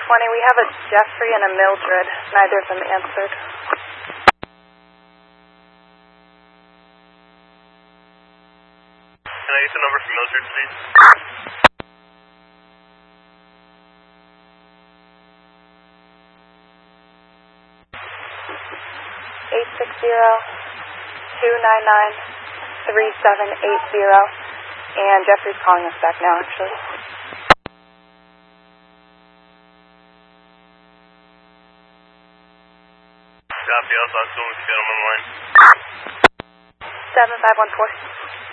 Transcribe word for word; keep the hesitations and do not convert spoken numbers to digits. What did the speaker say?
twenty, we have a Jeffrey and a Mildred. Neither of them answered. Can I get the number for Mildred, please? eight six zero, two nine nine, three seven eight zero. And Jeffrey's calling us back now, actually. Copy, I'll talk to him if you get him on the line. seven five one four.